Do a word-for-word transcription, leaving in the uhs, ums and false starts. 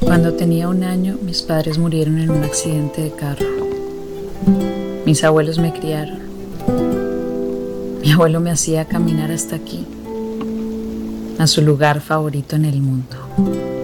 Cuando tenía un año, mis padres murieron en un accidente de carro. Mis abuelos me criaron. Mi abuelo me hacía caminar hasta aquí, a su lugar favorito en el mundo.